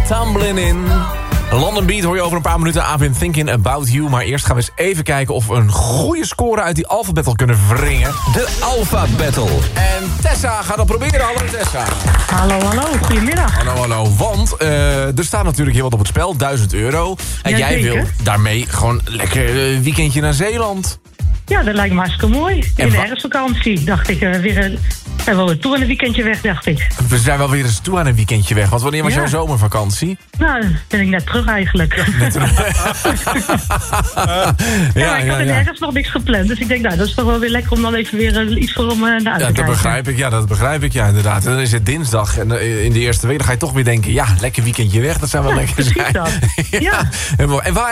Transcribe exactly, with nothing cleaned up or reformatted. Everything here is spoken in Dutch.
Tumbling In. London Beat hoor je over een paar minuten. I've been thinking about you. Maar eerst gaan we eens even kijken of we een goede score uit die Alpha Battle kunnen wringen. De Alpha Battle. En Tessa gaat dat proberen. Hallo Tessa. Hallo, hallo. Goedemiddag. Hallo, hallo. Want uh, er staat natuurlijk heel wat op het spel. duizend euro. En Ja, jij zeker. wil daarmee gewoon lekker een weekendje naar Zeeland. Ja, dat lijkt me hartstikke mooi. En In de wa- herfstvakantie dacht ik uh, weer een... En wel weer toe en een weekendje weg, dacht ik. We zijn wel weer eens toe aan een weekendje weg. Want wanneer was Ja. jouw zomervakantie? Nou, ben ik net terug eigenlijk. ja, ja, ik ja, had in de ja. herfst nog niks gepland. Dus ik denk, nou, dat is toch wel weer lekker om dan even weer uh, iets voor om uh, naar uit te Ja, kijken. dat begrijp ik. Ja, dat begrijp ik. Ja, inderdaad. En dan is het dinsdag. En uh, in de eerste week dan ga je toch weer denken... ja, lekker weekendje weg. Dat zou wel Ja, lekker precies zijn. dat. Ja. En waar